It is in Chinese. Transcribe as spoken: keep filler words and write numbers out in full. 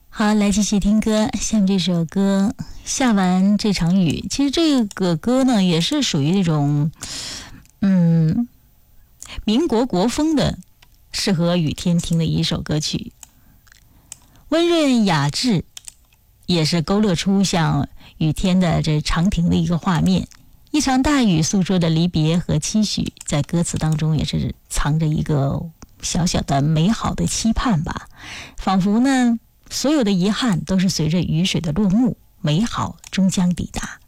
好，来继续听歌。下面这首歌《下完这场雨》，其实这个歌呢，也是属于那种，嗯，民国国风的，适合雨天听的一首歌曲。温润雅致，也是勾勒出像雨天的这长亭的一个画面。一场大雨诉说的离别和期许，在歌词当中也是藏着一个小小的美好的期盼吧，仿佛呢，所有的遗憾都是随着雨水的落幕，美好终将抵达。